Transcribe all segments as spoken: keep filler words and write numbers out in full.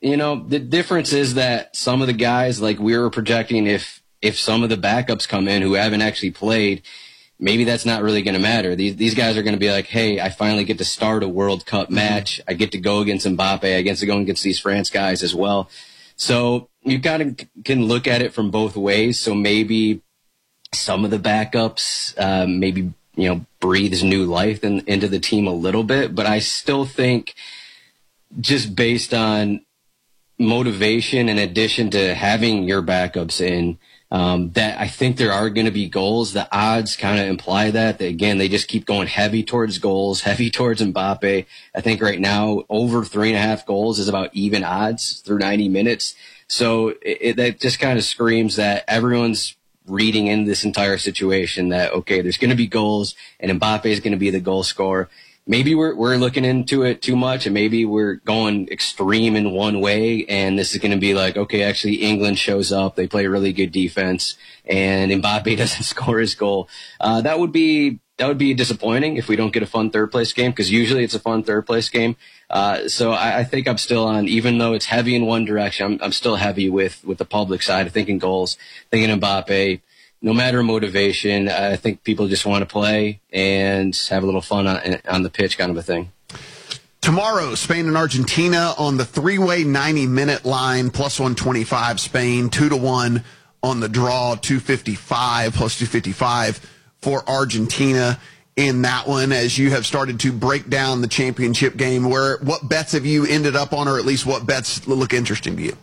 you know, the difference is that some of the guys, like we were projecting, if if some of the backups come in who haven't actually played, maybe that's not really going to matter. These these guys are going to be like, hey, I finally get to start a World Cup match. I get to go against Mbappe. I get to go against these France guys as well. So you kind of can look at it from both ways. So maybe some of the backups, um, maybe, you know, breathes new life in, into the team a little bit. But I still think just based on motivation in addition to having your backups in, Um, that I think there are going to be goals. The odds kind of imply that, that, again, they just keep going heavy towards goals, heavy towards Mbappe. I think right now over three and a half goals is about even odds through ninety minutes. So it, it, that just kind of screams that everyone's reading into this entire situation that, okay, there's going to be goals and Mbappe is going to be the goal scorer. Maybe we're we're looking into it too much, and maybe we're going extreme in one way, and this is going to be like, okay, actually England shows up, they play really good defense, and Mbappe doesn't score his goal. Uh, that would be that would be disappointing if we don't get a fun third place game, because usually it's a fun third place game. Uh, so I, I think I'm still on, even though it's heavy in one direction, I'm, I'm still heavy with with the public side, thinking goals, thinking Mbappe. No matter motivation, I think people just want to play and have a little fun on, on the pitch, kind of a thing. Tomorrow, Spain and Argentina on the three-way ninety-minute line, plus one twenty-five Spain, two to one on the draw, two fifty-five, plus two fifty-five for Argentina in that one. As you have started to break down the championship game, where what bets have you ended up on, or at least what bets look interesting to you?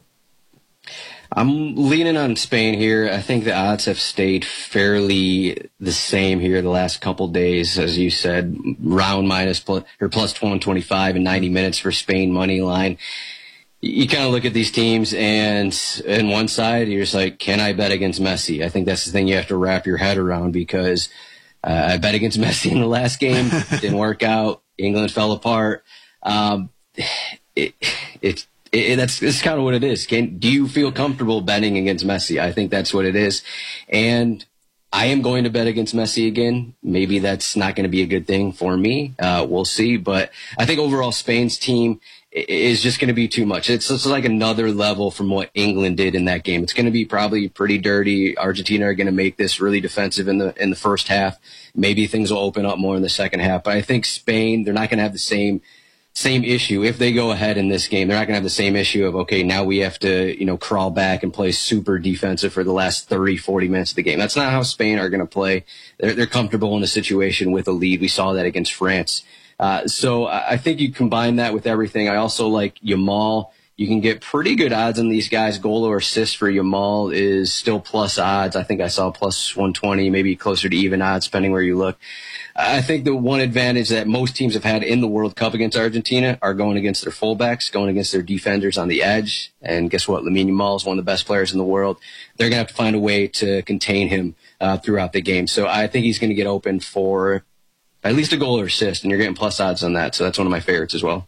I'm leaning on Spain here. I think the odds have stayed fairly the same here the last couple days, as you said, round minus plus, or plus one twenty-five in ninety minutes for Spain money line. You kind of look at these teams, and on one side, you're just like, can I bet against Messi? I think that's the thing you have to wrap your head around, because uh, I bet against Messi in the last game. Didn't work out. England fell apart. Um, it, it, It, that's, that's kind of what it is. Can, do you feel comfortable betting against Messi? I think that's what it is. And I am going to bet against Messi again. Maybe that's not going to be a good thing for me. Uh, we'll see. But I think overall Spain's team is just going to be too much. It's, it's like another level from what England did in that game. It's going to be probably pretty dirty. Argentina are going to make this really defensive in the in the first half. Maybe things will open up more in the second half. But I think Spain, they're not going to have the same Same issue. If they go ahead in this game, they're not going to have the same issue of, okay, now we have to, you know, crawl back and play super defensive for the last thirty, forty minutes of the game. That's not how Spain are going to play. They're, they're comfortable in a situation with a lead. We saw that against France. Uh, so I think you combine that with everything. I also like Yamal. You can get pretty good odds on these guys. Goal or assist for Yamal is still plus odds. I think I saw plus one twenty, maybe closer to even odds, depending where you look. I think the one advantage that most teams have had in the World Cup against Argentina are going against their fullbacks, going against their defenders on the edge. And guess what? Lamine Yamal is one of the best players in the world. They're going to have to find a way to contain him uh, throughout the game. So I think he's going to get open for at least a goal or assist, and you're getting plus odds on that. So that's one of my favorites as well.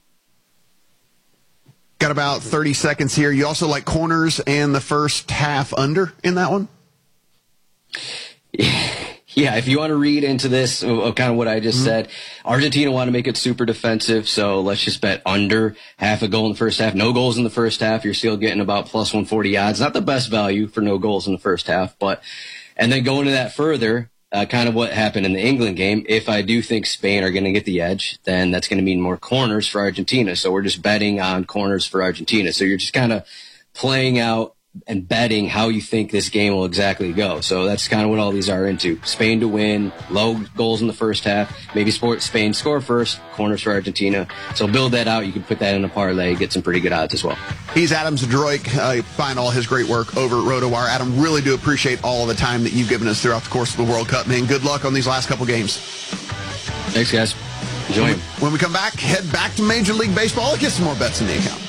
Got about thirty seconds here. You also like corners and the first half under in that one? Yeah, if you want to read into this, uh, kind of what I just mm-hmm. said, Argentina want to make it super defensive, so let's just bet under half a goal in the first half. No goals in the first half. You're still getting about plus one forty odds. Not the best value for no goals in the first half, but and then going to that further, uh, kind of what happened in the England game. If I do think Spain are going to get the edge, then that's going to mean more corners for Argentina. So we're just betting on corners for Argentina. So you're just kind of playing out and betting how you think this game will exactly go. So that's kind of what all these are into. Spain to win, low goals in the first half, maybe sport Spain score first, corners for Argentina. So build that out. You can put that in a parlay, get some pretty good odds as well. He's Adam Zdroik. Uh, find all his great work over at RotoWire. Adam, really do appreciate all the time that you've given us throughout the course of the World Cup, man. Good luck on these last couple games. Thanks, guys. Enjoy. When we, when we come back, head back to Major League Baseball and get some more bets in the account.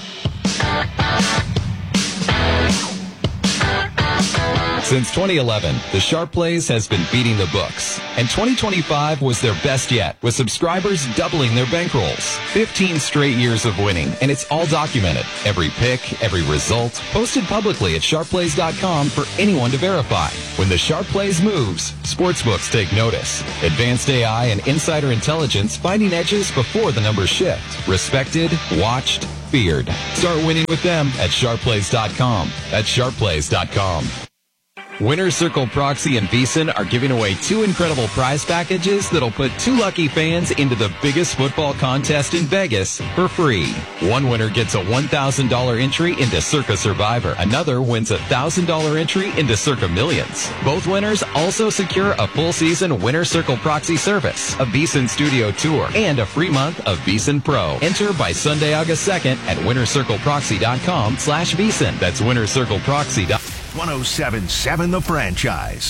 Since twenty eleven, the Sharp Plays has been beating the books, and twenty twenty-five was their best yet, with subscribers doubling their bankrolls. fifteen straight years of winning, and it's all documented. Every pick, every result, posted publicly at sharp plays dot com for anyone to verify. When the Sharp Plays moves, sportsbooks take notice. Advanced A I and insider intelligence finding edges before the numbers shift. Respected, watched, Beard. Start winning with them at sharp plays dot com. That's sharp plays dot com. Winner Circle Proxy and VEASAN are giving away two incredible prize packages that'll put two lucky fans into the biggest football contest in Vegas for free. One winner gets a one thousand dollars entry into Circa Survivor. Another wins a one thousand dollars entry into Circa Millions. Both winners also secure a full season Winner Circle Proxy service, a VEASAN studio tour, and a free month of VEASAN Pro. Enter by Sunday, August second at winner circle proxy dot com slash VEASAN. That's winner circle proxy dot com. one oh seven point seven The Franchise.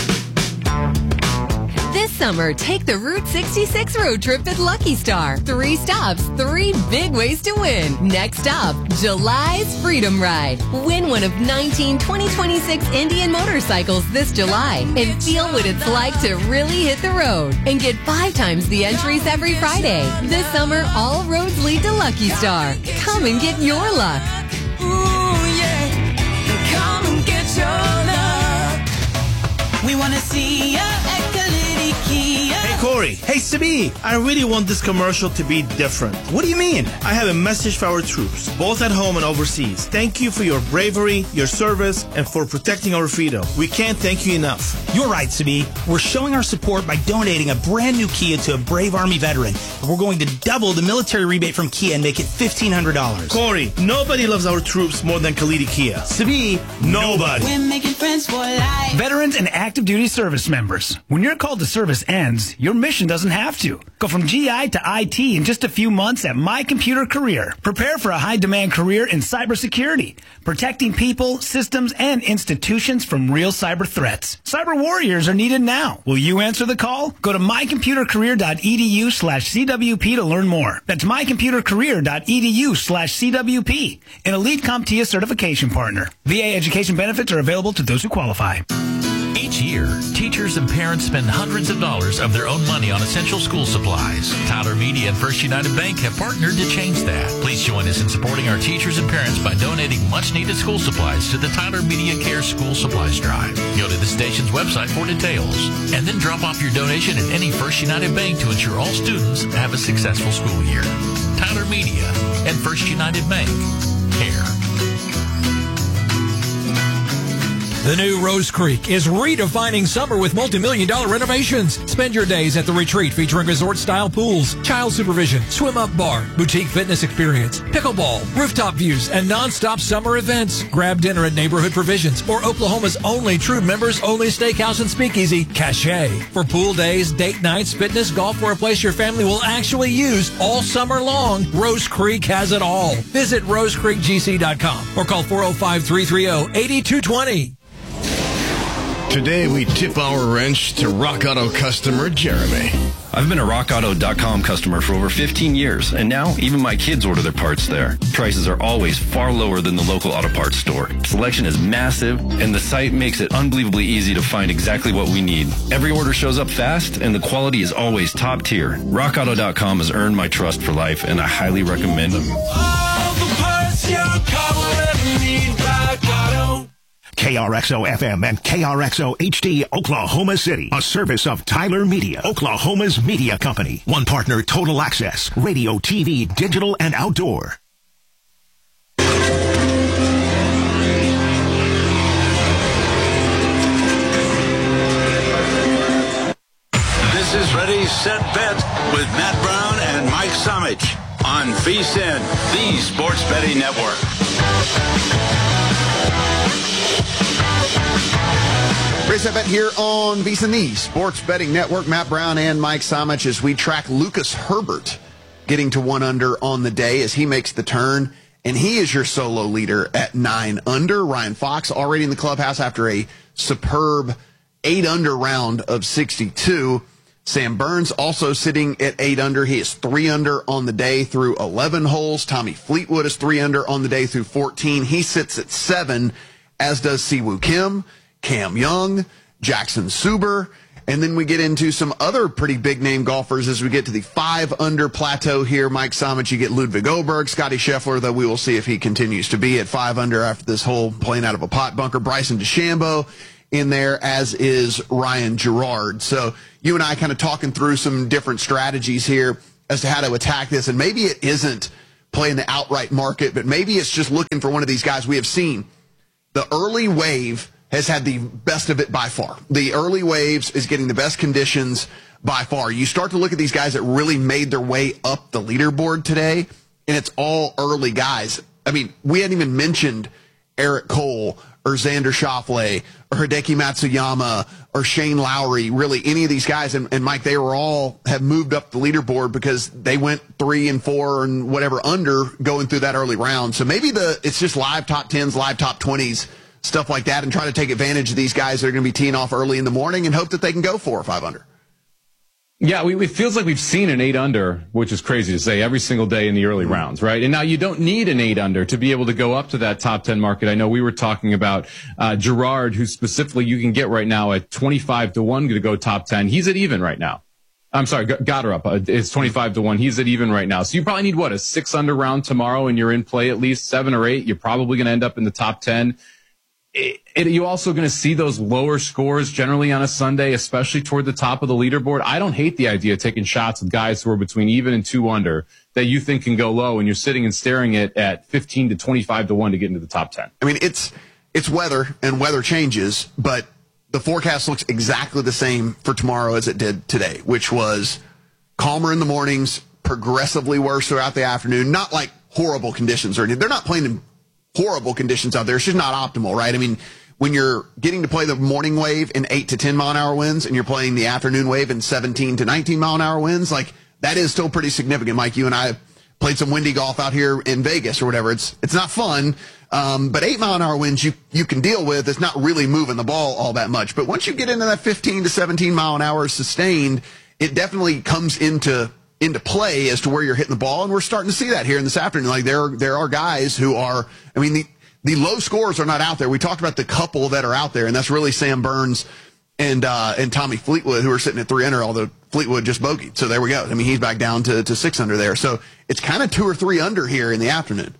This summer, take the Route sixty-six road trip at Lucky Star. Three stops, three big ways to win. Next up, July's Freedom Ride. Win one of nineteen twenty twenty-six Indian motorcycles this July and feel what it's like to really hit the road and get five times the entries every Friday. This summer, all roads lead to Lucky Star. Come and get your luck. Ooh, yeah. Come and get your luck. We want to see ya at Kalidi Kia. Hey, Corey. Hey, Sabi. I really want this commercial to be different. What do you mean? I have a message for our troops, both at home and overseas. Thank you for your bravery, your service, and for protecting our freedom. We can't thank you enough. You're right, Sabi. We're showing our support by donating a brand new Kia to a brave Army veteran. We're going to double the military rebate from Kia and make it fifteen hundred dollars. Corey, nobody loves our troops more than Kalidi Kia. Sabi, nobody. We're making friends for life. Veterans and active duty service members. When your call to service ends, your mission doesn't have to. Go from G I to I T in just a few months at My Computer Career. Prepare for a high-demand career in cybersecurity, protecting people, systems, and institutions from real cyber threats. Cyber warriors are needed now. Will you answer the call? Go to my computer career dot e d u slash C W P to learn more. That's my computer career dot e d u slash C W P, an Elite CompTIA certification partner. V A education benefits are available to those who qualify. Each year, teachers and parents spend hundreds of dollars of their own money on essential school supplies. Tyler Media and First United Bank have partnered to change that. Please join us in supporting our teachers and parents by donating much-needed school supplies to the Tyler Media Care School Supplies Drive. Go to the station's website for details, and then drop off your donation at any First United Bank to ensure all students have a successful school year. Tyler Media and First United Bank. Care. The new Rose Creek is redefining summer with multi-million dollar renovations. Spend your days at the retreat featuring resort-style pools, child supervision, swim-up bar, boutique fitness experience, pickleball, rooftop views, and non-stop summer events. Grab dinner at Neighborhood Provisions or Oklahoma's only true members-only steakhouse and speakeasy, Cache. For pool days, date nights, fitness, golf, or a place your family will actually use all summer long, Rose Creek has it all. Visit rose creek g c dot com or call four oh five, three three oh, eight two two oh. Today, we tip our wrench to Rock Auto customer Jeremy. I've been a rock auto dot com customer for over fifteen years, and now even my kids order their parts there. Prices are always far lower than the local auto parts store. Selection is massive, and the site makes it unbelievably easy to find exactly what we need. Every order shows up fast, and the quality is always top tier. rock auto dot com has earned my trust for life, and I highly recommend them. All the parts your car will ever need, Rock Auto. K R X O F M and K R X O H D Oklahoma City, a service of Tyler Media, Oklahoma's media company. One partner, Total Access, radio, T V, digital, and outdoor. This is Ready, Set, Bet with Matt Brown and Mike Somich on VEASAN, the Sports Betting Network. Race I Bet here on VEASAN, the Sports Betting Network. Matt Brown and Mike Somich as we track Lucas Herbert getting to one under on the day as he makes the turn. And he is your solo leader at nine under. Ryan Fox already in the clubhouse after a superb eight under round of sixty-two. Sam Burns also sitting at eight under. He is three under on the day through eleven holes. Tommy Fleetwood is three under on the day through fourteen. He sits at seven, as does Siwoo Kim, Cam Young, Jackson Suber, and then we get into some other pretty big-name golfers as we get to the five under plateau here. Mike Somich, you get Ludwig Oberg, Scotty Scheffler, though we will see if he continues to be at five under after this whole playing out of a pot bunker. Bryson DeChambeau in there, as is Ryan Gerard. So you and I kind of talking through some different strategies here as to how to attack this, and maybe it isn't play in the outright market, but maybe it's just looking for one of these guys. We have seen the early wave has had the best of it by far. The early waves is getting the best conditions by far. You start to look at these guys that really made their way up the leaderboard today, and it's all early guys. I mean, we hadn't even mentioned Eric Cole or Xander Schauffele or Hideki Matsuyama or Shane Lowry, really any of these guys. And, and Mike, they were all have moved up the leaderboard because they went three and four and whatever under going through that early round. So maybe the it's just live top tens, live top twenties, stuff like that, and try to take advantage of these guys that are going to be teeing off early in the morning and hope that they can go four or five under. Yeah, we, it feels like we've seen an eight under, which is crazy to say, every single day in the early mm-hmm. rounds, right? And now you don't need an eight under to be able to go up to that top ten market. I know we were talking about uh Gerard, who specifically you can get right now at twenty-five to one to go top ten. He's at even right now. I'm sorry, Gotterup uh, is twenty-five to one. He's at even right now. So you probably need, what, a six under round tomorrow, and you're in play at least seven or eight. You're probably going to end up in the top ten. It, it, you're also going to see those lower scores generally on a Sunday, especially toward the top of the leaderboard. I don't hate the idea of taking shots with guys who are between even and two under that you think can go low, and you're sitting and staring at at fifteen to twenty-five to one to get into the top ten. I mean, it's it's weather, and weather changes, but the forecast looks exactly the same for tomorrow as it did today, which was calmer in the mornings, progressively worse throughout the afternoon. Not like horrible conditions or anything. They're not playing in horrible conditions out there. It's just not optimal, right? I mean, when you're getting to play the morning wave in eight to ten mile an hour winds and you're playing the afternoon wave in seventeen to nineteen mile an hour winds, like that is still pretty significant. Mike, you and I played some windy golf out here in Vegas or whatever. It's, it's not fun. Um, but eight mile an hour winds you, you can deal with. It's not really moving the ball all that much. But once you get into that fifteen to seventeen mile an hour sustained, it definitely comes into into play as to where you're hitting the ball, and we're starting to see that here in this afternoon. Like there, there are guys who are, I mean, the, the low scores are not out there. We talked about the couple that are out there, and that's really Sam Burns and, uh, and Tommy Fleetwood, who are sitting at three under, although Fleetwood just bogeyed. So there we go. I mean, he's back down to, to six under there. So it's kind of two or three under here in the afternoon.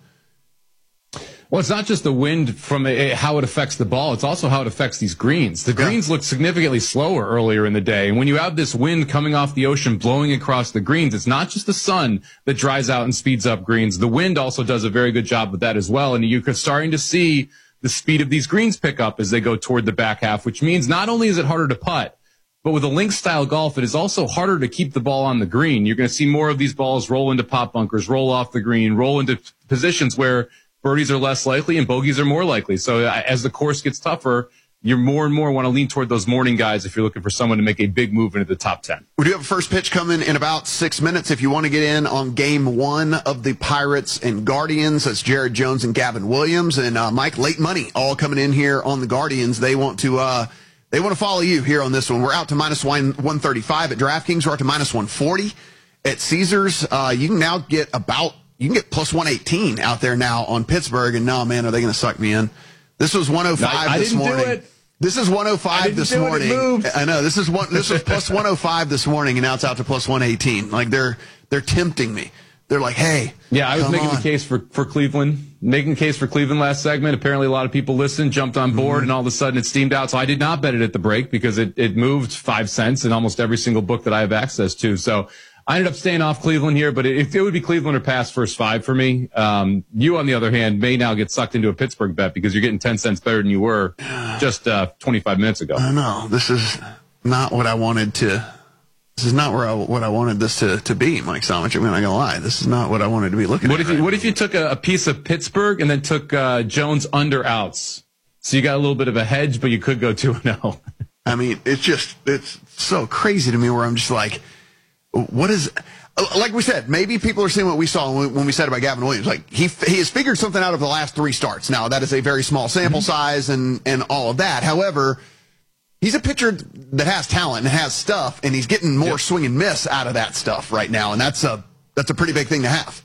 Well, it's not just the wind from a, how it affects the ball. It's also how it affects these greens. The greens yeah. look significantly slower earlier in the day. And when you have this wind coming off the ocean blowing across the greens, it's not just the sun that dries out and speeds up greens. The wind also does a very good job with that as well. And you're starting to see the speed of these greens pick up as they go toward the back half, which means not only is it harder to putt, but with a link style golf, it is also harder to keep the ball on the green. You're going to see more of these balls roll into pop bunkers, roll off the green, roll into positions where birdies are less likely and bogeys are more likely. So uh, as the course gets tougher, you more and more want to lean toward those morning guys if you're looking for someone to make a big move into the top ten. We do have a first pitch coming in about six minutes. If you want to get in on game one of the Pirates and Guardians, that's Jared Jones and Gavin Williams. And uh, Mike, late money all coming in here on the Guardians. They want to uh, they want to follow you here on this one. We're out to minus one thirty-five at DraftKings. We're out to minus one forty at Caesars. Uh, you can now get about You can get plus one eighteen out there now on Pittsburgh, and no, man, are they going to suck me in? This was one oh five no, I, I this didn't morning. Do it. This is one oh five this morning. It I know this is one. This was plus one oh five this morning, and now it's out to plus one eighteen. Like they're they're tempting me. They're like, hey, yeah, I was making on. the case for for Cleveland, making the case for Cleveland last segment. Apparently, a lot of people listened, jumped on board, mm-hmm. and all of a sudden it steamed out. So I did not bet it at the break because it it moved five cents in almost every single book that I have access to. So I ended up staying off Cleveland here, but it, it would be Cleveland or pass first five for me. Um, you, on the other hand, may now get sucked into a Pittsburgh bet because you're getting ten cents better than you were just uh, twenty-five minutes ago. I know. This is not what I wanted to. This is not where I, what I wanted this to, to be, Mike Somich. I'm not going to lie. This is not what I wanted to be looking what at. If you, right what if you took a, a piece of Pittsburgh and then took uh, Jones under outs? So you got a little bit of a hedge, but you could go two and oh. I mean, it's just, it's so crazy to me where I'm just like, what is, like we said, maybe people are seeing what we saw when we said about Gavin Williams. Like he, he has figured something out of the last three starts. Now that is a very small sample size and, and all of that. However, he's a pitcher that has talent and has stuff, and he's getting more yep. swing and miss out of that stuff right now. And that's a, that's a pretty big thing to have.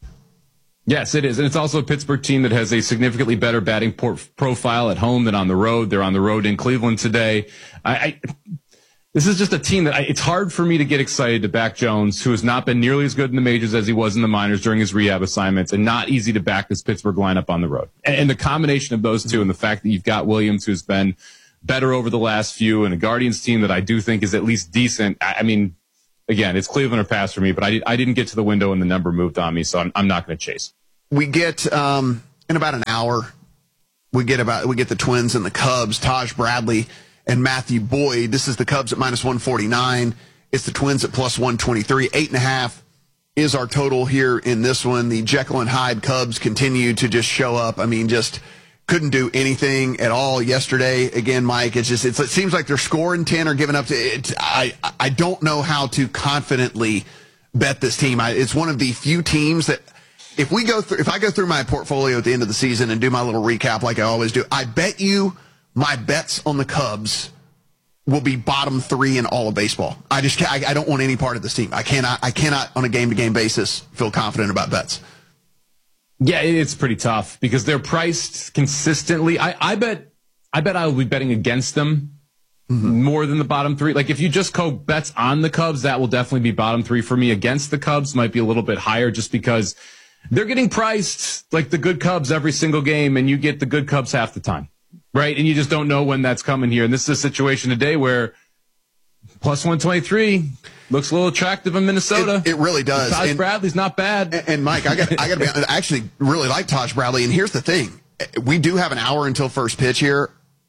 Yes, it is. And it's also a Pittsburgh team that has a significantly better batting por- profile at home than on the road. They're on the road in Cleveland today. I, I This is just a team that I, it's hard for me to get excited to back Jones, who has not been nearly as good in the majors as he was in the minors during his rehab assignments, and not easy to back this Pittsburgh lineup on the road. And, and the combination of those two and the fact that you've got Williams, who's been better over the last few, and a Guardians team that I do think is at least decent. I, I mean, again, it's Cleveland or pass for me, but I, I didn't get to the window and the number moved on me, so I'm, I'm not going to chase. We get, um, in about an hour, we get about, we get the Twins and the Cubs, Taj Bradley and Matthew Boyd. This is the Cubs at minus one forty-nine. It's the Twins at plus one twenty-three. Eight and a half is our total here in this one. The Jekyll and Hyde Cubs continue to just show up. I mean, just couldn't do anything at all yesterday. Again, Mike, it's just, it's, it seems like they're scoring ten or giving up to it. I, I don't know how to confidently bet this team. I, it's one of the few teams that if we go through, if I go through my portfolio at the end of the season and do my little recap like I always do, I bet you my bets on the Cubs will be bottom three in all of baseball. I just I, I don't want any part of this team. I cannot I cannot on a game to game basis feel confident about bets. Yeah, it's pretty tough because they're priced consistently. I, I bet I bet I will be betting against them mm-hmm. more than the bottom three. Like if you just go bets on the Cubs, that will definitely be bottom three for me. Against the Cubs might be a little bit higher just because they're getting priced like the good Cubs every single game, and you get the good Cubs half the time. Right, and you just don't know when that's coming here. And this is a situation today where plus one twenty-three looks a little attractive in Minnesota. It, it really does. Taj and, Bradley's not bad. And, and Mike, I got I got to be I actually really like Taj Bradley. And here's the thing: we do have an hour until first pitch here.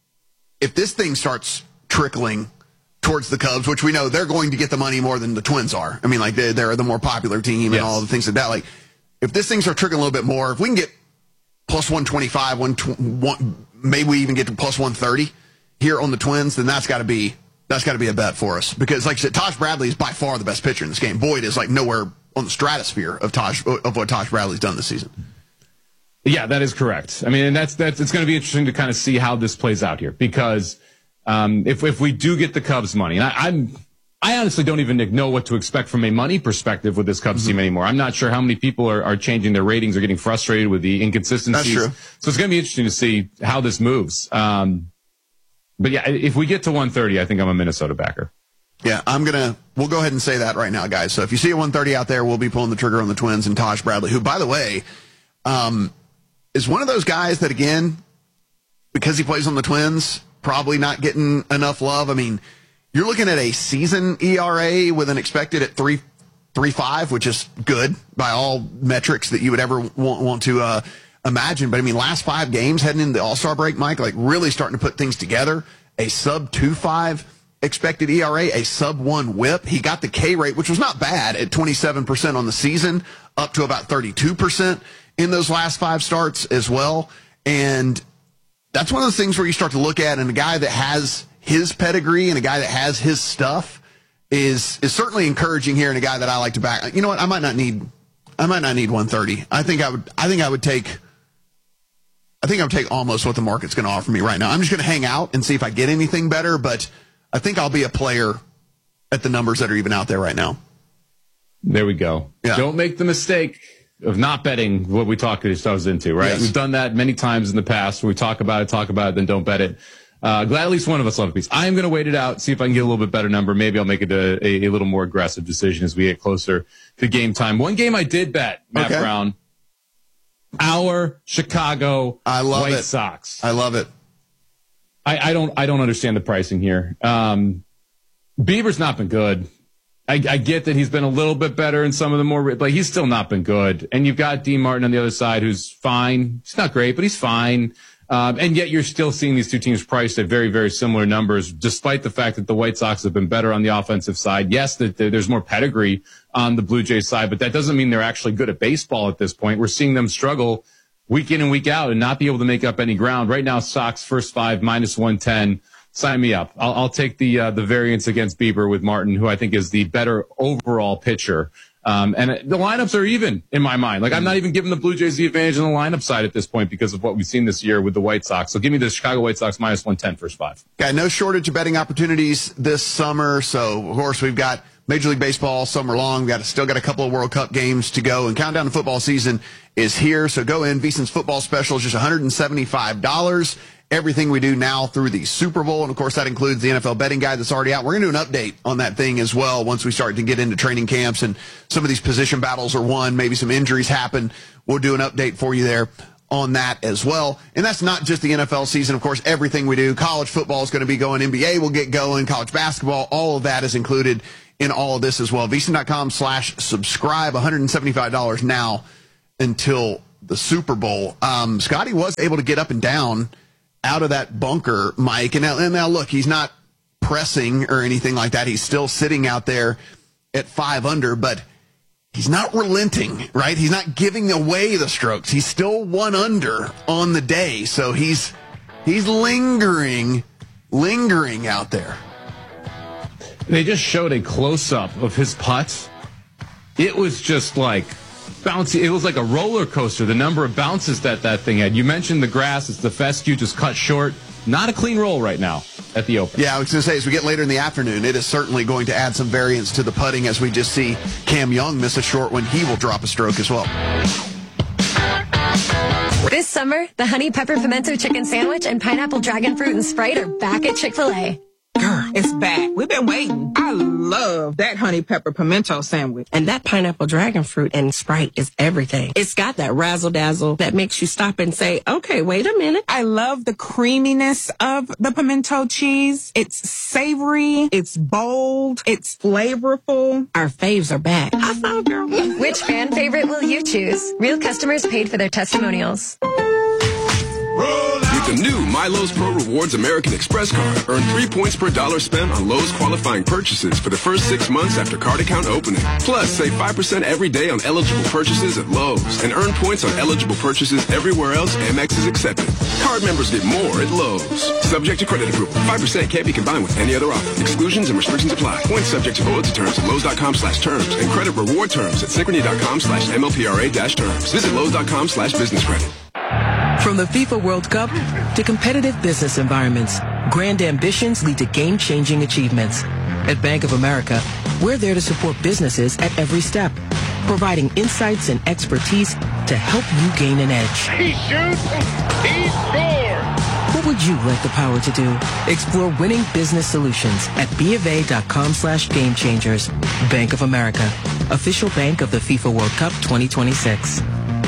If this thing starts trickling towards the Cubs, which we know they're going to get the money more than the Twins are. I mean, like they, they're the more popular team yes. and all the things like that. Like if this thing starts trickling a little bit more, if we can get plus one twenty-five, one, one, maybe we even get to plus one thirty here on the Twins, then that's got to be that's got to be a bet for us. Because, like I said, Taj Bradley is by far the best pitcher in this game. Boyd is like nowhere on the stratosphere of Taj of what Taj Bradley's done this season. Yeah, that is correct. I mean, and that's that's it's going to be interesting to kind of see how this plays out here because um, if if we do get the Cubs money, and I, I'm. I honestly don't even know what to expect from a money perspective with this Cubs mm-hmm. team anymore. I'm not sure how many people are, are changing their ratings or getting frustrated with the inconsistencies. That's true. So it's going to be interesting to see how this moves. Um, but yeah, if we get to one thirty, I think I'm a Minnesota backer. Yeah, I'm going to, we'll go ahead and say that right now, guys. So if you see a one thirty out there, we'll be pulling the trigger on the Twins and Taj Bradley, who, by the way, um, is one of those guys that, again, because he plays on the Twins, probably not getting enough love. I mean, you're looking at a season E R A with an expected at three, three five, which is good by all metrics that you would ever want, want to uh, imagine. But I mean, last five games heading into the All-Star break, Mike, like really starting to put things together. A sub two five expected E R A, a sub one whip. He got the K rate, which was not bad at twenty-seven percent on the season, up to about thirty-two percent in those last five starts as well. And that's one of those things where you start to look at, and a guy that has his pedigree and a guy that has his stuff is is certainly encouraging here, and a guy that I like to back. You know what? I might not need I might not need one thirty. I think I would I think I would take I think I would take almost what the market's going to offer me right now. I'm just going to hang out and see if I get anything better, but I think I'll be a player at the numbers that are even out there right now. There we go. Yeah. Don't make the mistake of not betting what we talk ourselves into, right? Yes. We've done that many times in the past where we talk about it, talk about it, then don't bet it. Uh, glad at least one of us love a piece. I am going to wait it out, see if I can get a little bit better number. Maybe I'll make it a, a, a little more aggressive decision as we get closer to game time. One game I did bet, Matt okay. Brown, our Chicago I love White it. Sox. I love it. I, I don't I don't understand the pricing here. Um, Bieber's not been good. I, I get that he's been a little bit better in some of the more, but he's still not been good. And you've got Dean Martin on the other side, who's fine. He's not great, but he's fine. Um, and yet you're still seeing these two teams priced at very, very similar numbers, despite the fact that the White Sox have been better on the offensive side. Yes, that there's more pedigree on the Blue Jays side, but that doesn't mean they're actually good at baseball at this point. We're seeing them struggle week in and week out and not be able to make up any ground. Right now, Sox first five, minus one ten. Sign me up. I'll, I'll take the uh, the variance against Bieber with Martin, who I think is the better overall pitcher. Um, and the lineups are even in my mind. Like, I'm not even giving the Blue Jays the advantage on the lineup side at this point because of what we've seen this year with the White Sox. So give me the Chicago White Sox minus one ten first five. Got no shortage of betting opportunities this summer. So, of course, we've got Major League Baseball summer long. We've got still got a couple of World Cup games to go, and countdown to football season is here. So go in. VSiN's football special is just one hundred seventy-five dollars. Everything we do now through the Super Bowl, and of course that includes the N F L betting guide that's already out. We're going to do an update on that thing as well once we start to get into training camps and some of these position battles are won, maybe some injuries happen. We'll do an update for you there on that as well. And that's not just the N F L season. Of course, everything we do, college football is going to be going, N B A will get going, college basketball, all of that is included in all of this as well. V S I N dot com slash subscribe, one hundred seventy-five dollars now until the Super Bowl. Um, Scotty was able to get up and down out of that bunker, Mike. And now, and now look, he's not pressing or anything like that. He's still sitting out there at five under, but he's not relenting, right? He's not giving away the strokes. He's still one under on the day. So he's he's lingering, lingering out there. They just showed a close-up of his putt. It was just like bouncy. It was like a roller coaster, the number of bounces that that thing had. You mentioned the grass. It's the fescue just cut short. Not a clean roll right now at the Open. Yeah, I was going to say, as we get later in the afternoon, it is certainly going to add some variance to the putting as we just see Cam Young miss a short one. He will drop a stroke as well. This summer, the Honey Pepper Pimento Chicken Sandwich and Pineapple Dragon Fruit and Sprite are back at Chick-fil-A. Girl, it's back. We've been waiting. I love that honey pepper pimento sandwich. And that pineapple dragon fruit and Sprite is everything. It's got that razzle dazzle that makes you stop and say, okay, wait a minute. I love the creaminess of the pimento cheese. It's savory. It's bold. It's flavorful. Our faves are back. I saw, girl. Which fan favorite will you choose? Real customers paid for their testimonials. With the new MyLowe's Pro Rewards American Express card, earn three points per dollar spent on Lowe's qualifying purchases for the first six months after card account opening. Plus, save five percent every day on eligible purchases at Lowe's and earn points on eligible purchases everywhere else Amex is accepted. Card members get more at Lowe's. Subject to credit approval. five percent can't be combined with any other offer. Exclusions and restrictions apply. Points subject to loyalty terms at Lowe's.com slash terms and credit reward terms at Synchrony.com slash MLPRA dash terms. Visit Lowe's.com slash business credit. From the FIFA World Cup to competitive business environments, grand ambitions lead to game-changing achievements. At Bank of America, we're there to support businesses at every step, providing insights and expertise to help you gain an edge. He shoots, he scores! What would you like the power to do? Explore winning business solutions at BofA.com slash game changers. Bank of America, official bank of the FIFA World Cup twenty twenty-six.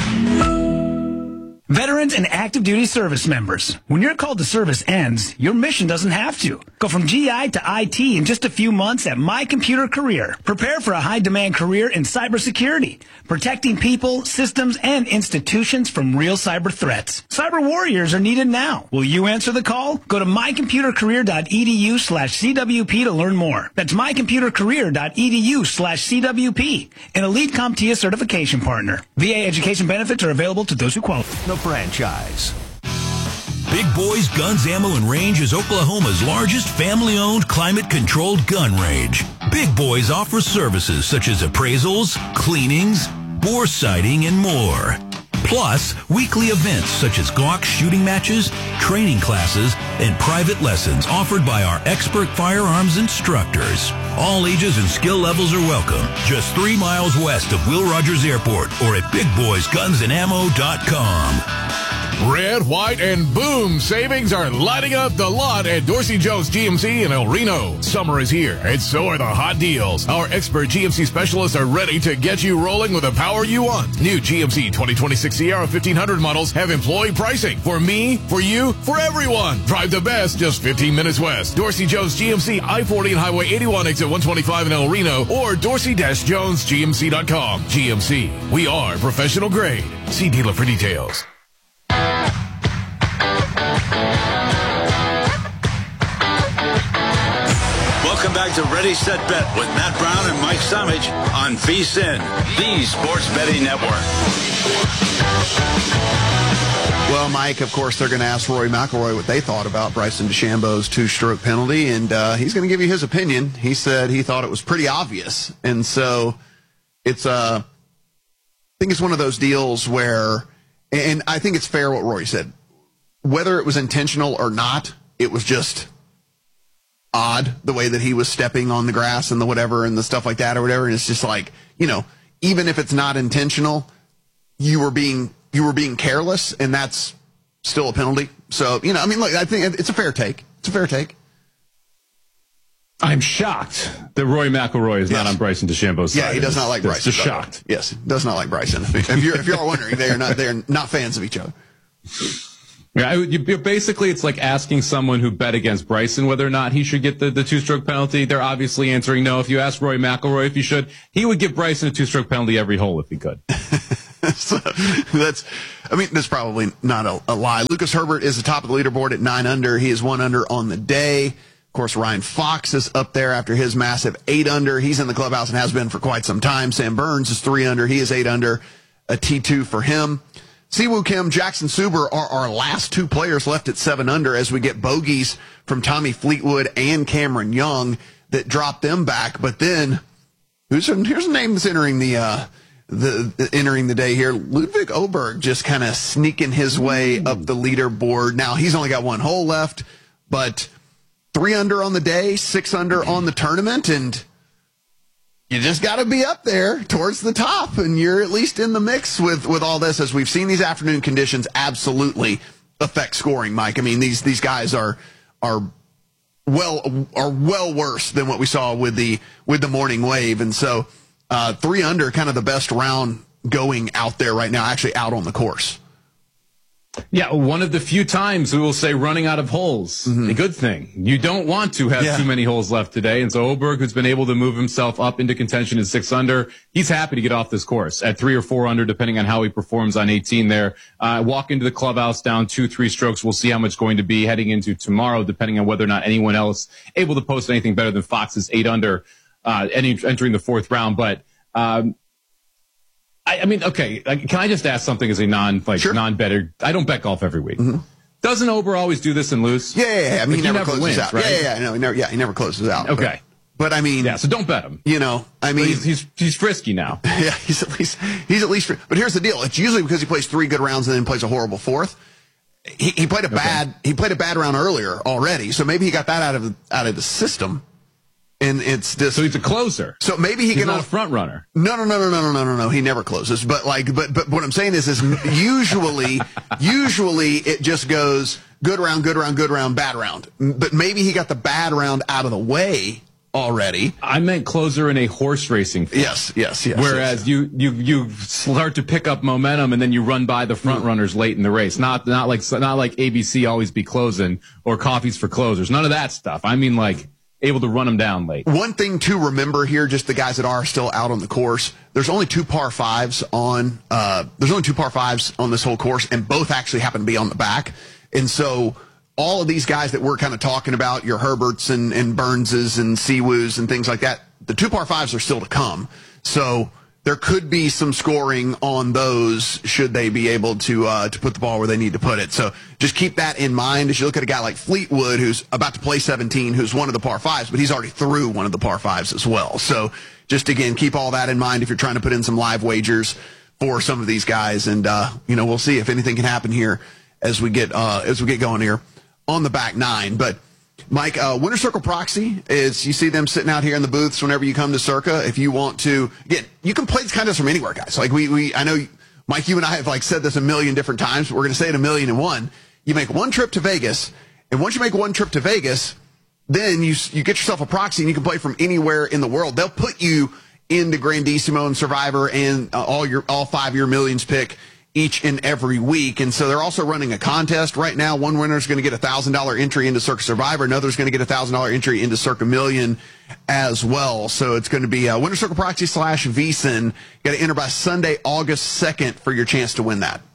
Veterans and active duty service members, when your call to service ends, your mission doesn't have to. Go from G I to I T in just a few months at My Computer Career. Prepare for a high-demand career in cybersecurity, protecting people, systems, and institutions from real cyber threats. Cyber warriors are needed now. Will you answer the call? Go to mycomputercareer.edu slash CWP to learn more. That's mycomputercareer.edu slash CWP, an Elite CompTIA certification partner. V A education benefits are available to those who qualify. Franchise. Big Boys Guns, Ammo, and Range is Oklahoma's largest family-owned, climate-controlled gun range. Big Boys offers services such as appraisals, cleanings, bore sighting, and more. Plus, weekly events such as Glock shooting matches, training classes, and private lessons offered by our expert firearms instructors. All ages and skill levels are welcome. Just three miles west of Will Rogers Airport or at big boys guns and ammo dot com. Red, white, and boom savings are lighting up the lot at Dorsey Jones G M C in El Reno. Summer is here, and so are the hot deals. Our expert G M C specialists are ready to get you rolling with the power you want. New G M C twenty twenty-six Sierra fifteen hundred models have employee pricing. For me, for you, for everyone. Drive the best just fifteen minutes west. Dorsey Jones G M C, I forty and Highway eighty-one, exit one twenty-five in El Reno, or dorsey dash jones G M C dot com. G M C, we are professional grade. See dealer for details. Welcome back to Ready, Set, Bet with Matt Brown and Mike Samich on V S I N, the Sports Betting Network. Well, Mike, of course, they're going to ask Rory McIlroy what they thought about Bryson DeChambeau's two-stroke penalty, and uh, he's going to give you his opinion. He said he thought it was pretty obvious, and so it's uh, I think it's one of those deals where, and I think it's fair what Rory said. Whether it was intentional or not, it was just odd the way that he was stepping on the grass and the whatever and the stuff like that or whatever. And it's just like, you know, even if it's not intentional, you were being you were being careless, and that's still a penalty. So, you know, I mean, look, I think it's a fair take. It's a fair take. I'm shocked that Rory McIlroy is yes. not on Bryson DeChambeau's side. Yeah, he does not like Bryson. Just shocked. Yes, does not like Bryson. If you're if you're wondering, they are not they are not fans of each other. Yeah, you, basically, it's like asking someone who bet against Bryson whether or not he should get the, the two-stroke penalty. They're obviously answering no. If you ask Rory McIlroy if he should, he would give Bryson a two-stroke penalty every hole if he could. So that's, I mean, that's probably not a, a lie. Lucas Herbert is the top of the leaderboard at nine under. He is one under on the day. Of course, Ryan Fox is up there after his massive eight under. He's in the clubhouse and has been for quite some time. Sam Burns is three under. He is eight under. A T two for him. Siwoo Kim, Jackson Suber are our last two players left at seven under as we get bogeys from Tommy Fleetwood and Cameron Young that drop them back. But then, who's here's a name that's entering the uh, the, the entering the day here. Ludwig Oberg just kind of sneaking his way up the leaderboard. Now he's only got one hole left, but three under on the day, six under on the tournament, and you just got to be up there towards the top, and you're at least in the mix with, with all this, as we've seen these afternoon conditions absolutely affect scoring, Mike. I mean, these these guys are are well are well worse than what we saw with the with the morning wave, and so uh, three under, kind of the best round going out there right now, actually out on the course. Yeah, one of the few times we will say running out of holes, mm-hmm. a good thing. You don't want to have yeah. too many holes left today. And so Oberg, who's been able to move himself up into contention at six under, he's happy to get off this course at three or four under, depending on how he performs on eighteen there. Uh, walk into the clubhouse down two, three strokes. We'll see how much going to be heading into tomorrow, depending on whether or not anyone else able to post anything better than Fox's eight under, uh, any, entering the fourth round. But, um, I mean, okay, can I just ask something as a non, like, sure. non-better? I don't bet golf every week. Mm-hmm. Doesn't Ober always do this and lose? Yeah, yeah, yeah. I mean, like, he never, never closes wins, out. Right? Yeah, yeah, yeah. No, he never, yeah, he never closes out. Okay. But, but I mean. Yeah, so don't bet him. You know, I mean. He's, he's, he's frisky now. Yeah, he's at least, he's at least, but here's the deal. It's usually because he plays three good rounds and then plays a horrible fourth. He, he played a okay. bad, he played a bad round earlier already, so maybe he got that out of, out of the system. And it's just, so he's a closer. So maybe he he's can not a front runner. No, no, no, no, no, no, no, no, no. He never closes. But like, but but what I'm saying is, is usually, usually it just goes good round, good round, good round, bad round. But maybe he got the bad round out of the way already. I meant closer in a horse racing form. Yes, yes, yes. Whereas yes. you you you start to pick up momentum and then you run by the front runners late in the race. Not not like not like A B C always be closing or coffees for closers. None of that stuff. I mean like. Able to run them down late. One thing to remember here, just the guys that are still out on the course, there's only two par fives on, uh, there's only two par fives on this whole course, and both actually happen to be on the back. And so all of these guys that we're kind of talking about, your Herberts and, and Burnses and Siwoos and things like that, the two par fives are still to come. So there could be some scoring on those should they be able to uh, to put the ball where they need to put it. So just keep that in mind as you look at a guy like Fleetwood, who's about to play seventeen, who's one of the par fives, but he's already through one of the par fives as well. So just, again, keep all that in mind if you're trying to put in some live wagers for some of these guys. And, uh, you know, we'll see if anything can happen here as we get uh, as we get going here on the back nine. But Mike, uh, Winter Circle Proxy is, you see them sitting out here in the booths whenever you come to Circa. If you want to, again, you can play this kind of from anywhere, guys. Like we, we, I know, Mike, you and I have like said this a million different times, but we're going to say it a million and one. You make one trip to Vegas, and once you make one trip to Vegas, then you, you get yourself a proxy and you can play from anywhere in the world. They'll put you into Grandissimo and Survivor and uh, all your, all five of your millions pick each and every week. And so they're also running a contest right now. One winner is going to get a one thousand dollars entry into Circa Survivor. Another is going to get a one thousand dollars entry into Circa Million as well. So it's going to be uh, Winter Circle Proxy slash V S I N. You got to enter by Sunday, August second for your chance to win that.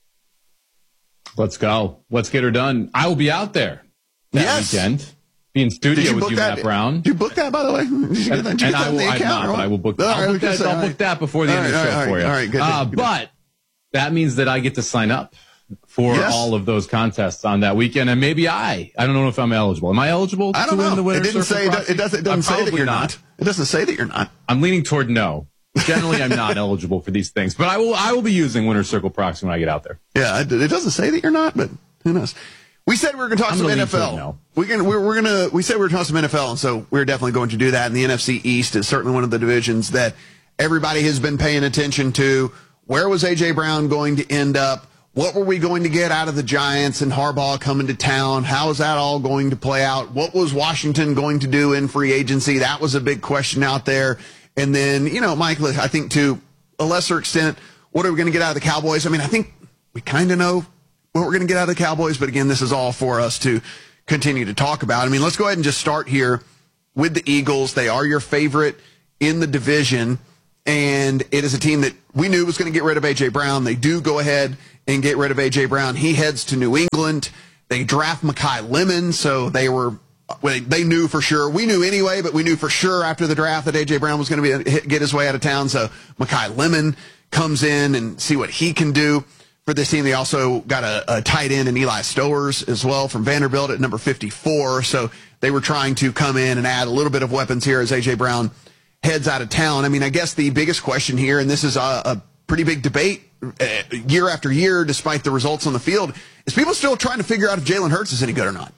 Let's go. Let's get her done. I will be out there that yes. weekend. Be in studio with you, that? Matt Brown. Did you book that, by the way? Did you get that? Did you and get I that will, the I've account, not, but I will book that. I'll, book that, I'll book that before the all end right, of the show right, for you. All right, good. Uh, good. But that means that I get to sign up for yes. all of those contests on that weekend, and maybe I. I don't know if I'm eligible. Am I eligible? I don't to know. Win the Winter it didn't Circle say. It doesn't. It doesn't say that you're not. not. It doesn't say that you're not. I'm leaning toward no. Generally, I'm not eligible for these things, but I will. I will be using Winter Circle Proxy when I get out there. Yeah, it, it doesn't say that you're not, but who knows? We said we were going to talk I'm some gonna N F L. No. We can, we're, we're going to. We said we were talking some N F L, and so we're definitely going to do that. And the N F C East is certainly one of the divisions that everybody has been paying attention to. Where was A J Brown going to end up? What were we going to get out of the Giants and Harbaugh coming to town? How is that all going to play out? What was Washington going to do in free agency? That was a big question out there. And then, you know, Mike, I think to a lesser extent, what are we going to get out of the Cowboys? I mean, I think we kind of know what we're going to get out of the Cowboys, but again, this is all for us to continue to talk about. I mean, let's go ahead and just start here with the Eagles. They are your favorite in the division, and it is a team that we knew was going to get rid of A J. Brown. They do go ahead and get rid of A J. Brown. He heads to New England. They draft Mekhi Lemon, so they were well, they knew for sure. We knew anyway, but we knew for sure after the draft that A J. Brown was going to be get his way out of town. So Mekhi Lemon comes in and see what he can do for this team. They also got a, a tight end in Eli Stowers as well from Vanderbilt at number fifty-four. So they were trying to come in and add a little bit of weapons here as A J. Brown heads out of town. I mean, I guess the biggest question here, and this is a, a pretty big debate uh, year after year, despite the results on the field, is people still trying to figure out if Jalen Hurts is any good or not.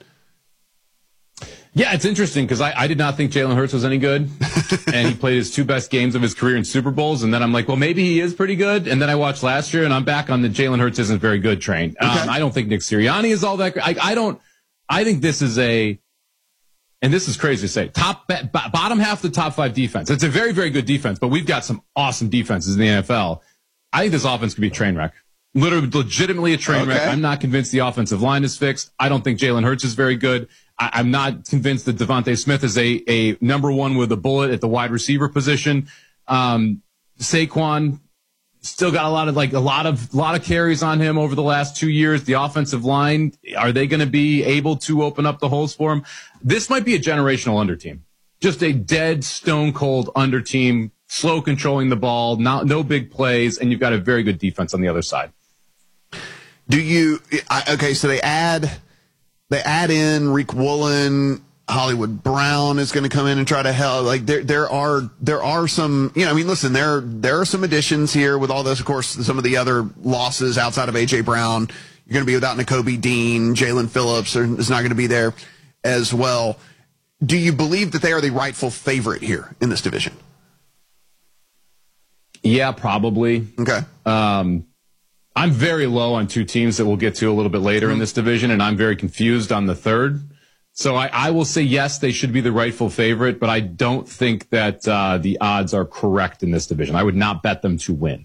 Yeah, it's interesting because I, I did not think Jalen Hurts was any good, and he played his two best games of his career in Super Bowls, and then I'm like, well, maybe he is pretty good, and then I watched last year, and I'm back on the Jalen Hurts isn't very good train. Okay. Um, I don't think Nick Sirianni is all that great. I, I don't. I think this is a, and this is crazy to say, top b- bottom half of the top five defense. It's a very, very good defense, but we've got some awesome defenses in the N F L. I think this offense could be a train wreck. Literally, legitimately a train okay. wreck. I'm not convinced the offensive line is fixed. I don't think Jalen Hurts is very good. I, I'm not convinced that Devontae Smith is a, a number one with a bullet at the wide receiver position. Um, Saquon still got a lot of like a lot of lot of carries on him over the last two years. The offensive line, are they going to be able to open up the holes for him? This might be a generational under team. Just a dead, stone cold under team, slow controlling the ball, not no big plays, and you've got a very good defense on the other side. Do you okay? So they add they add in Reek Woolen, Hollywood Brown is going to come in and try to help. Like there there are there are some you know I mean listen there there are some additions here with all this. Of course, some of the other losses outside of A J. Brown, you're going to be without Nakobe Dean, Jalen Phillips is not going to be there as well. Do you believe that they are the rightful favorite here in this division? Yeah, probably. Okay. Um, I'm very low on two teams that we'll get to a little bit later mm-hmm. in this division, and I'm very confused on the third. So I, I will say, yes, they should be the rightful favorite, but I don't think that uh, the odds are correct in this division. I would not bet them to win.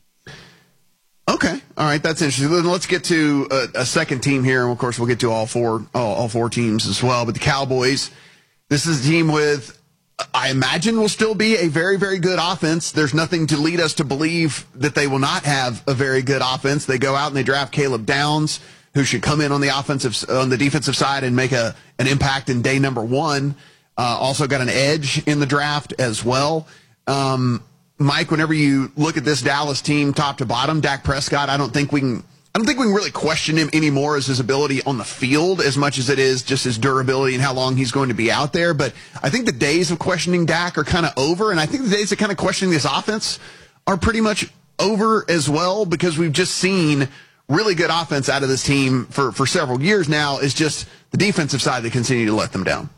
Okay. All right. That's interesting. Then let's get to a, a second team here. And of course, we'll get to all four, all, all four teams as well. But the Cowboys, this is a team with, I imagine, will still be a very, very good offense. There's nothing to lead us to believe that they will not have a very good offense. They go out and they draft Caleb Downs, who should come in on the offensive, on the defensive side and make a an impact in day number one. Uh, also got an edge in the draft as well. Um, Mike, whenever you look at this Dallas team, top to bottom, Dak Prescott, I don't think we can. I don't think we can really question him anymore as his ability on the field as much as it is just his durability and how long he's going to be out there. But I think the days of questioning Dak are kind of over, and I think the days of kind of questioning this offense are pretty much over as well, because we've just seen really good offense out of this team for, for several years now. It's just the defensive side that continue to let them down.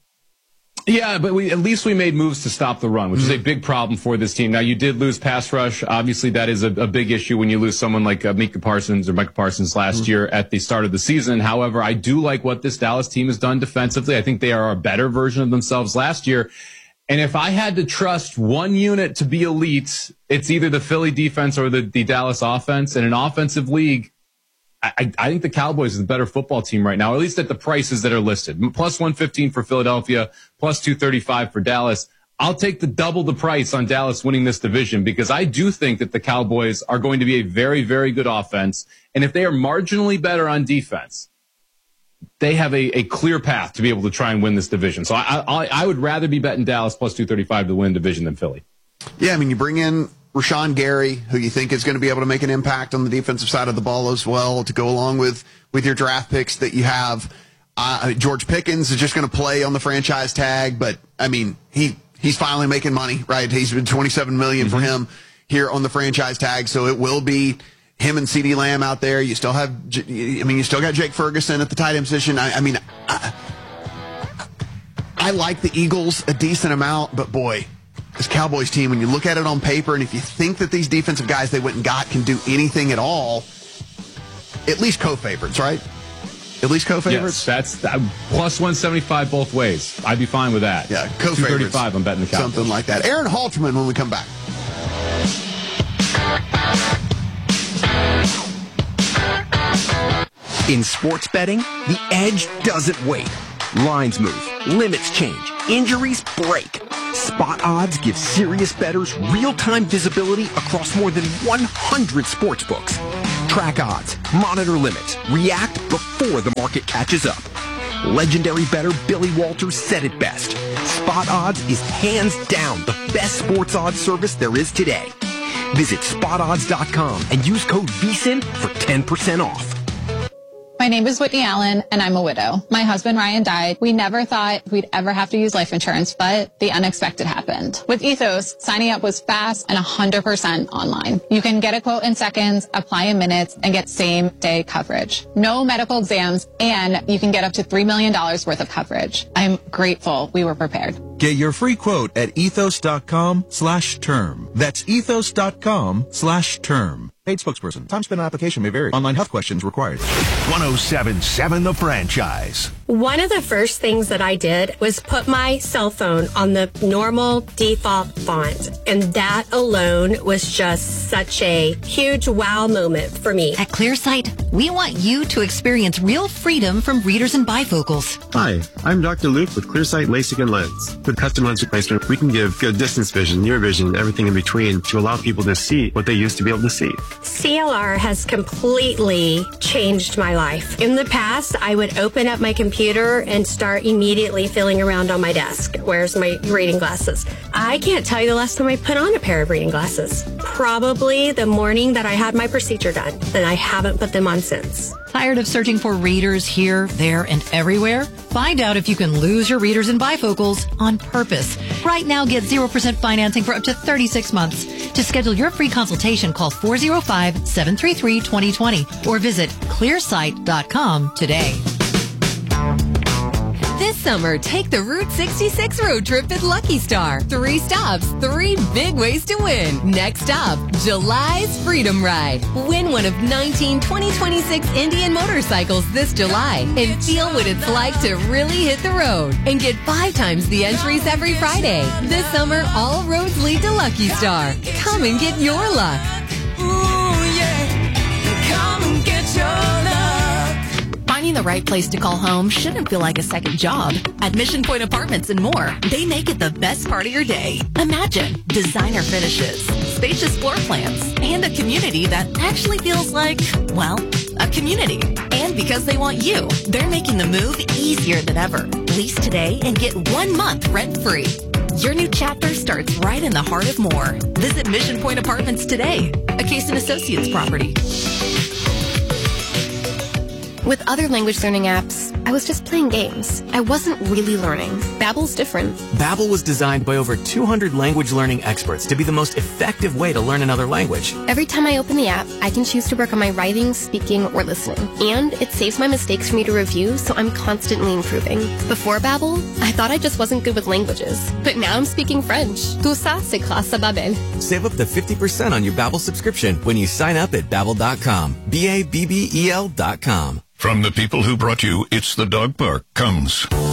Yeah, but we at least we made moves to stop the run, which mm-hmm. is a big problem for this team. Now, you did lose pass rush. Obviously, that is a, a big issue when you lose someone like uh, Micah Parsons or Micah Parsons last mm-hmm. year at the start of the season. However, I do like what this Dallas team has done defensively. I think they are a better version of themselves last year. And if I had to trust one unit to be elite, it's either the Philly defense or the, the Dallas offense. In an offensive league, I, I think the Cowboys is the better football team right now, at least at the prices that are listed. Plus one fifteen for Philadelphia, plus two thirty-five for Dallas. I'll take the double the price on Dallas winning this division, because I do think that the Cowboys are going to be a very, very good offense. And if they are marginally better on defense, they have a, a clear path to be able to try and win this division. So I, I, I would rather be betting Dallas plus two thirty-five to win division than Philly. Yeah, I mean, you bring in Rashawn Gary, who you think is going to be able to make an impact on the defensive side of the ball as well, to go along with, with your draft picks that you have. Uh, George Pickens is just going to play on the franchise tag, but, I mean, he he's finally making money, right? He's been twenty-seven million dollars mm-hmm. for him here on the franchise tag, so it will be him and CeeDee Lamb out there. You still have, I mean, you still got Jake Ferguson at the tight end position. I, I mean, I, I like the Eagles a decent amount, but boy, this Cowboys team, when you look at it on paper, and if you think that these defensive guys they went and got can do anything at all, at least co-favorites, right? At least co-favorites? Yes, that's uh, plus one seventy-five both ways. I'd be fine with that. Yeah, co-favorites. two thirty-five, I'm betting the Cowboys. Something like that. Aaron Halterman when we come back. In sports betting, the edge doesn't wait. Lines move, limits change, injuries break. Spot Odds gives serious bettors real-time visibility across more than one hundred sports books. Track odds, monitor limits, react before the market catches up. Legendary bettor Billy Walters said it best. Spot Odds is hands down the best sports odds service there is today. Visit spot odds dot com and use code V S I N for ten percent off. My name is Whitney Allen, and I'm a widow. My husband, Ryan, died. We never thought we'd ever have to use life insurance, but the unexpected happened. With Ethos, signing up was fast and one hundred percent online. You can get a quote in seconds, apply in minutes, and get same-day coverage. No medical exams, and you can get up to three million dollars worth of coverage. I'm grateful we were prepared. Get your free quote at ethos.com slash term. That's ethos.com slash term. Paid spokesperson. Time spent on application may vary. Online health questions required. one oh seven point seven The Franchise. One of the first things that I did was put my cell phone on the normal default font. And that alone was just such a huge wow moment for me. At ClearSight, we want you to experience real freedom from readers and bifocals. Hi, I'm Doctor Luke with ClearSight LASIK and Lens. With custom lens replacement, we can give good distance vision, near vision, and everything in between to allow people to see what they used to be able to see. C L R has completely changed my life. In the past, I would open up my computer and start immediately feeling around on my desk. Where's my reading glasses? I can't tell you the last time I put on a pair of reading glasses. Probably the morning that I had my procedure done, and I haven't put them on since. Tired of searching for readers here, there, and everywhere? Find out if you can lose your readers and bifocals on purpose. Right now, get zero percent financing for up to thirty-six months. To schedule your free consultation, call four oh five, seven three three, two oh two oh or visit clearsight dot com today. This summer, take the Route sixty-six road trip at Lucky Star. Three stops, three big ways to win. Next stop, July's Freedom Ride. Win one of nineteen twenty twenty-six Indian motorcycles this July and feel what it's like to really hit the road. And get five times the entries every Friday. This summer, all roads lead to Lucky Star. Come and get your luck. Ooh, yeah. Come and get your luck. Finding the right place to call home shouldn't feel like a second job. At Mission Point Apartments and more, they make it the best part of your day. Imagine designer finishes, spacious floor plans, and a community that actually feels like, well, a community. And because they want you, they're making the move easier than ever. Lease today and get one month rent-free. Your new chapter starts right in the heart of Moore. Visit Mission Point Apartments today, a Case and Associates property. With other language learning apps, I was just playing games. I wasn't really learning. Babbel's different. Babbel was designed by over two hundred language learning experts to be the most effective way to learn another language. Every time I open the app, I can choose to work on my writing, speaking, or listening. And it saves my mistakes for me to review, so I'm constantly improving. Before Babbel, I thought I just wasn't good with languages. But now I'm speaking French. Tout ça, c'est grâce à Babbel. Save up to fifty percent on your Babbel subscription when you sign up at babbel dot com. B A B B E L dot com. From the people who brought you It's the Dog Park comes